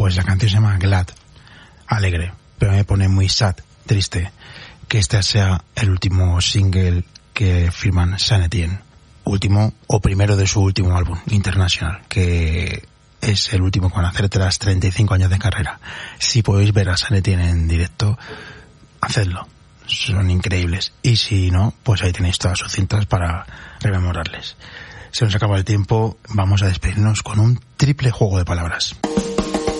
Pues la canción se llama Glad, alegre, pero me pone muy sad, triste, que este sea el último single que firman Saint Etienne. Último o primero de su último álbum, International, que es el último con hacer tras 35 años de carrera. Si podéis ver a Saint Etienne en directo, hacedlo. Son increíbles. Y si no, pues ahí tenéis todas sus cintas para rememorarles. Se nos acaba el tiempo, vamos a despedirnos con un triple juego de palabras.